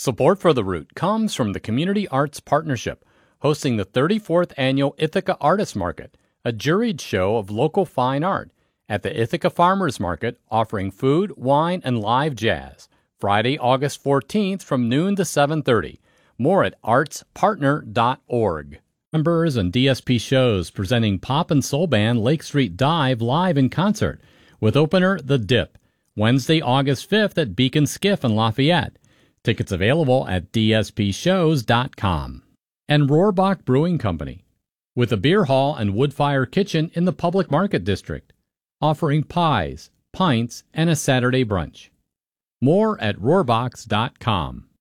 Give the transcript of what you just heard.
Support for The Root comes from the Community Arts Partnership, hosting the 34th Annual Ithaca Artist Market, a juried show of local fine art, at the Ithaca Farmers Market, offering food, wine, and live jazz, Friday, August 14th from noon to 7:30. More at artspartner.org. Members and DSP shows presenting pop and soul band Lake Street Dive live in concert, with opener The Dip, Wednesday, August 5th at Beacon Skiff in Lafayette. Tickets available at dspshows.com. And Rohrbach Brewing Company, with a beer hall and wood-fire kitchen in the Public Market District, offering pies, pints, and a Saturday brunch. More at rohrbachs.com.